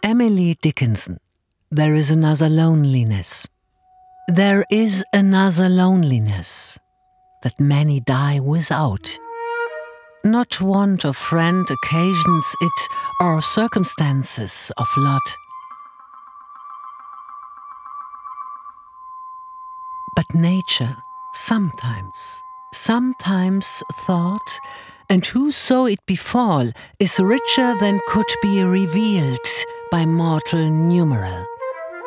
Emily Dickinson, there is another loneliness. There is another loneliness that many die without. Not want of friend occasions it, or circumstances of lot. But nature sometimes thought, and whoso it befall, is richer than could be revealed by mortal numeral.